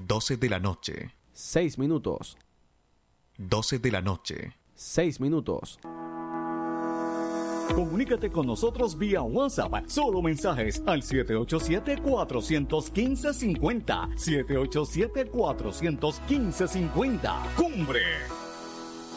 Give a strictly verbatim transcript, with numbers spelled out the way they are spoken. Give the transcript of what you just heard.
doce de la noche. Seis minutos. doce de la noche. Seis minutos. Comunícate con nosotros vía WhatsApp. Solo mensajes al siete ocho siete, cuatro uno cinco, cinco cero. siete ocho siete, cuatro uno cinco, cinco cero. Cumbre.